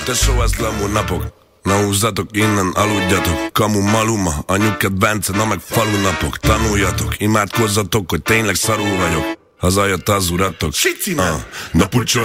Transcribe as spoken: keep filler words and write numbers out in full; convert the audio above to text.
Tesó, ez glamour napok. Na húzzatok innen, aludjatok. Kamu maluma, anyuket Bence, na meg falunapok. Tanuljatok, imádkozzatok, hogy tényleg szarul vagyok. Hazajött az uratok. Sicina! Na pucsolj